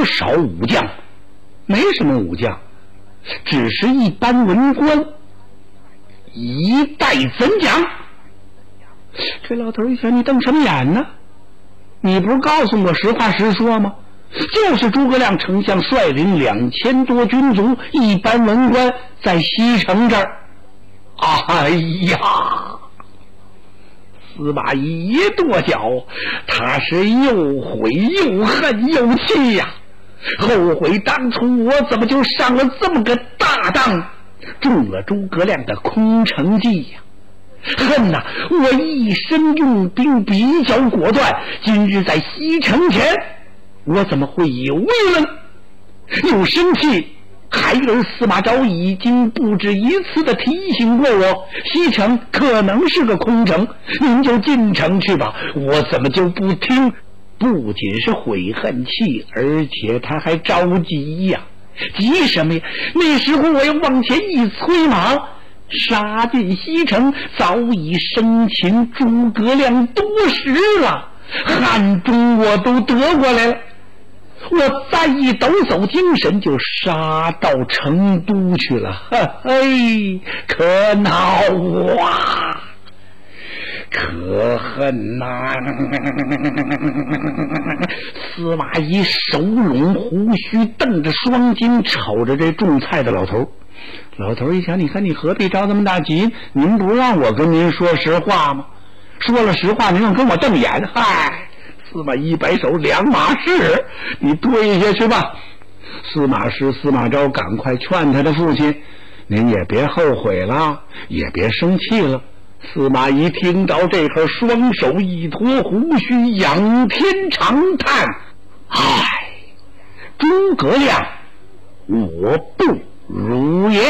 少武将，没什么武将，只是一般文官，一代怎讲？这老头一想，你瞪什么眼呢？你不是告诉我实话实说吗？就是诸葛亮丞相率领2000多军卒，一般文官在西城这儿。哎呀！司马懿一跺脚，他是又悔又恨又气呀，后悔当初我怎么就上了这么个大当，中了诸葛亮的空城计呀！恨呐，我一生用兵比较果断，今日在西城前，我怎么会有疑问又生气？孩儿司马昭已经不止一次的提醒过我，西城可能是个空城，您就进城去吧。我怎么就不听？不仅是悔恨气，而且他还着急呀！急什么呀？那时候我要往前一催马，杀进西城，早已生擒诸葛亮多时了，汉中我都得过来了。我再一抖擞精神，就杀到成都去了。嘿，可恼啊，可恨呐！司马懿手拢胡须，瞪着双睛，瞅着这种菜的老头。老头一想，你看你何必着这么大急？您不让我跟您说实话吗？说了实话，您又跟我瞪眼。嗨！司马懿摆手，两码事，你退下去吧。司马师、司马昭赶快劝他的父亲，您也别后悔了，也别生气了。司马懿听到这会儿，双手一托胡须，仰天长叹：唉，诸葛亮，我不如也。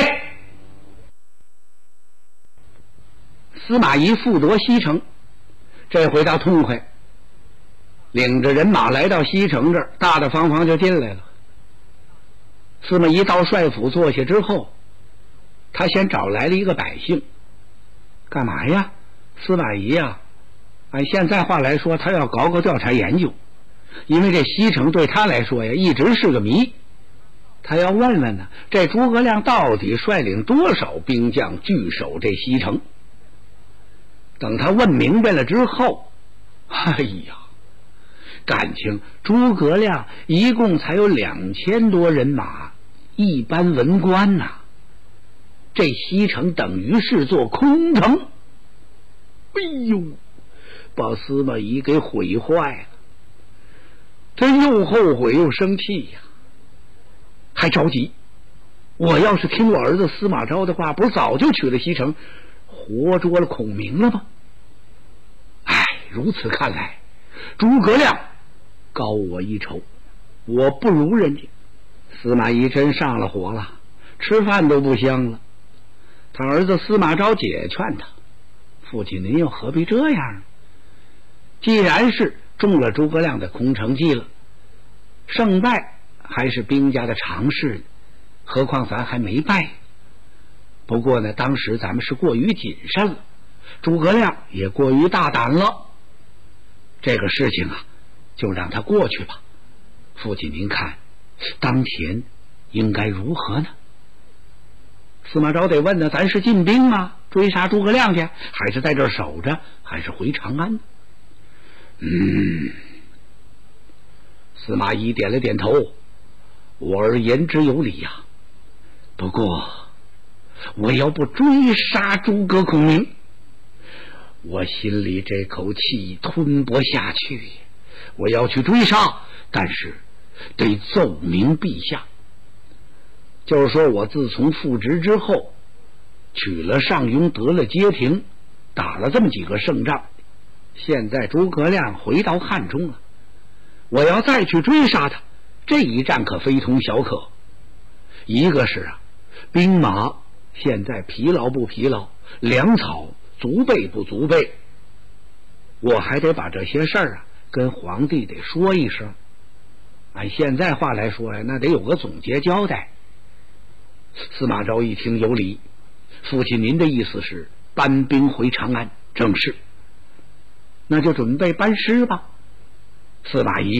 司马懿复夺西城，这回他痛快，领着人马来到西城这儿，大大方方就进来了。司马懿到帅府坐下之后，他先找来了一个百姓，干嘛呀？司马懿呀，按现在话来说，他要搞个调查研究，因为这西城对他来说呀，一直是个谜。他要问问呢，这诸葛亮到底率领多少兵将据守这西城？等他问明白了之后，哎呀，感情诸葛亮一共才有2000多人马，一般文官呐，这西城等于是座空城。哎呦，把司马懿给毁坏了，真又后悔又生气呀，还着急。我要是听我儿子司马昭的话，不是早就取了西城，活捉了孔明了吗？哎，如此看来，诸葛亮高我一筹，我不如人家。司马懿真上了火了，吃饭都不香了。他儿子司马昭解劝他，父亲您又何必这样呢？既然是中了诸葛亮的空城计了，胜败还是兵家的常事，何况咱还没败。不过呢，当时咱们是过于谨慎了，诸葛亮也过于大胆了，这个事情啊，就让他过去吧。父亲您看，当前应该如何呢？司马昭得问呢，咱是进兵吗？追杀诸葛亮去，还是在这儿守着，还是回长安？司马懿点了点头，我儿言之有理呀。不过我要不追杀诸葛孔明，我心里这口气吞不下去。我要去追杀，但是得奏明陛下，就是说我自从复职之后，取了上庸，得了街亭，打了这么几个胜仗，现在诸葛亮回到汉中了，我要再去追杀他，这一战可非同小可。一个是啊，兵马现在疲劳不疲劳，粮草足备不足备，我还得把这些事儿啊跟皇帝得说一声。按现在话来说呀，那得有个总结交代。司马昭一听有理，父亲您的意思是搬兵回长安？正是，那就准备班师吧。司马懿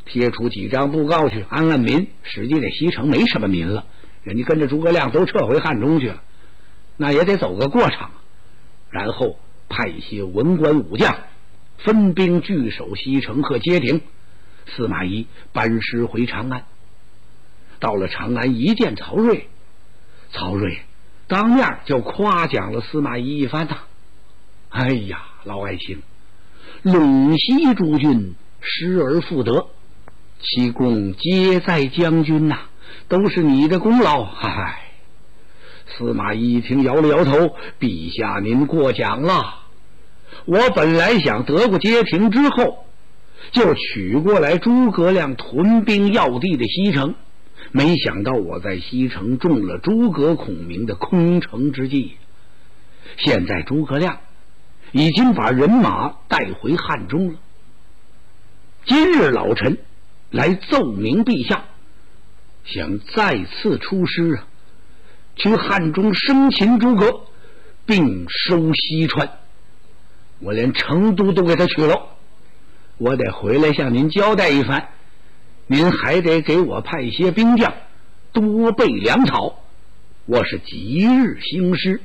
贴出几张布告去安安民。实际这西城没什么民了，人家跟着诸葛亮都撤回汉中去了，那也得走个过场。然后派一些文官武将分兵据守西城和街亭。司马懿班师回长安。到了长安一见曹睿，曹睿当面就夸奖了司马懿一番呐。哎呀，老爱卿，陇西诸军失而复得，其功皆在将军呐，都是你的功劳。嗨，司马懿一听摇了摇头，陛下您过奖了。我本来想得过街亭之后就取过来诸葛亮屯兵要地的西城，没想到我在西城中了诸葛孔明的空城之计。现在诸葛亮已经把人马带回汉中了，今日老臣来奏明陛下，想再次出师去汉中生擒诸葛，并收西川。我连成都都给他取了，我得回来向您交代一番，您还得给我派一些兵将，多备粮草，我是即日兴师。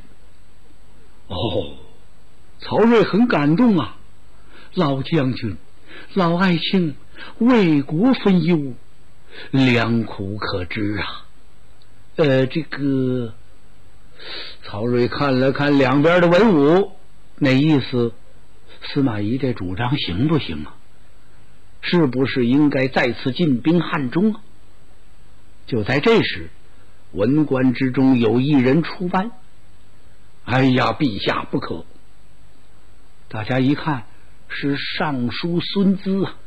曹睿很感动啊，老将军老爱卿为国分忧，良苦可知啊。这个曹睿看了看两边的文武，那意思司马懿这主张行不行啊？是不是应该再次进兵汉中啊？就在这时，文官之中有一人出班。哎呀，陛下不可！大家一看是尚书孙资啊。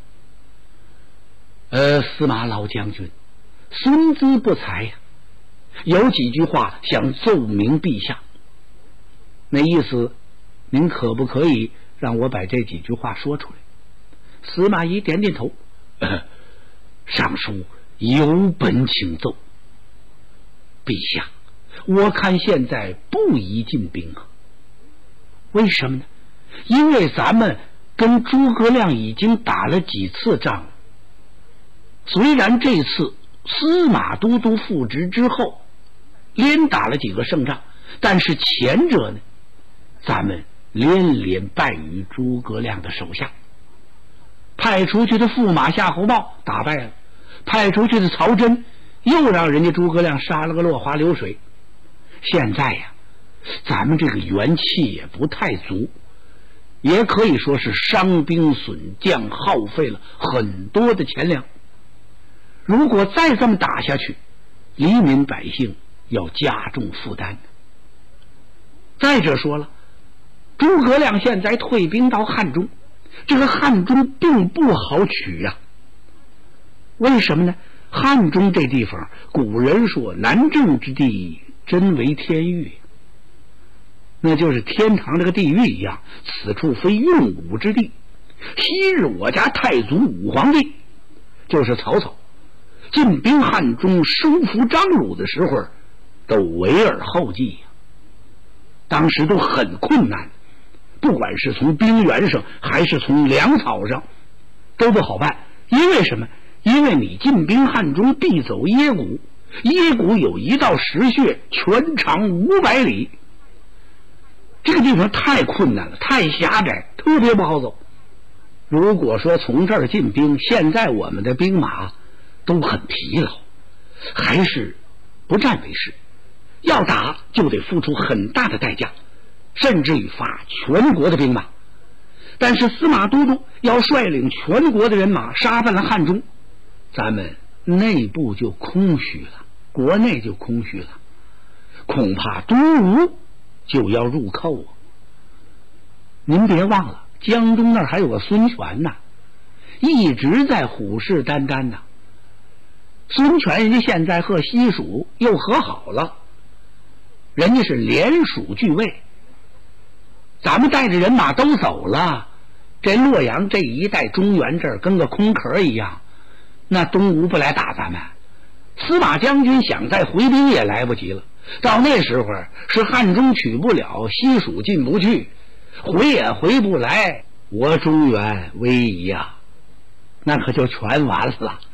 司马老将军，孙资不才呀，有几句话想奏明陛下。那意思，您可不可以让我把这几句话说出来？司马懿点点头，尚书有本请奏。陛下，我看现在不宜进兵啊。为什么呢？因为咱们跟诸葛亮已经打了几次仗了。虽然这次司马都督复职之后连打了几个胜仗，但是前者呢，咱们连连败于诸葛亮的手下。派出去的驸马夏侯茂打败了，派出去的曹真又让人家诸葛亮杀了个落花流水。现在呀，咱们这个元气也不太足，也可以说是伤兵损将，耗费了很多的钱粮。如果再这么打下去，黎民百姓要加重负担。再者说了，诸葛亮现在退兵到汉中，这个汉中并不好取啊。为什么呢？汉中这地方，古人说南郑之地真为天狱，那就是天堂这个地狱一样，此处非用武之地。昔日我家太祖武皇帝，就是曹操，进兵汉中收服张鲁的时候都围而后继，当时都很困难，不管是从兵源上还是从粮草上都不好办。因为什么？因为你进兵汉中必走耶谷，耶谷有一道石穴，全长500里，这个地方太困难了，太狭窄，特别不好走。如果说从这儿进兵，现在我们的兵马都很疲劳，还是不战为是。要打就得付出很大的代价，甚至于发全国的兵马。但是司马都督要率领全国的人马杀奔了汉中，咱们内部就空虚了，国内就空虚了，恐怕东吴就要入寇啊。您别忘了，江东那儿还有个孙权呐，一直在虎视眈眈呐。孙权人家现在和西蜀又和好了，人家是联蜀俱魏，咱们带着人马都走了，这洛阳这一带中原这儿跟个空壳一样，那东吴不来打咱们，司马将军想再回兵也来不及了。到那时候是汉中取不了，西蜀进不去，回也回不来，我中原危矣呀！ 那可就全完了。